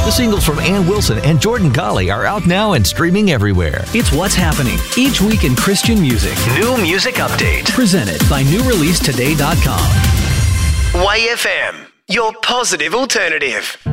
The singles from Ann Wilson and Jordan Colley are out now and streaming everywhere. It's what's happening each week in Christian music. New Music Update. Presented by NewReleaseToday.com. YFM, your positive alternative.